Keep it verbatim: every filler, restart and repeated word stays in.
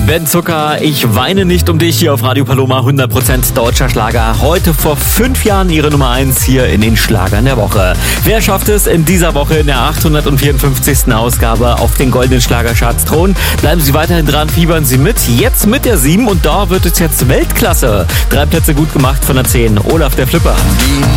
Ben Zucker, ich weine nicht um dich hier auf Radio Paloma, hundert Prozent deutscher Schlager. Heute vor fünf Jahren ihre Nummer eins hier in den Schlagern der Woche. Wer schafft es in dieser Woche in der achthundertvierundfünfzigsten Ausgabe auf den goldenen Schlagercharts thron? Bleiben Sie weiterhin dran, fiebern Sie mit. Jetzt mit der sieben und da wird es jetzt Weltklasse. Drei Plätze gut gemacht von der zehn. Olaf der Flipper.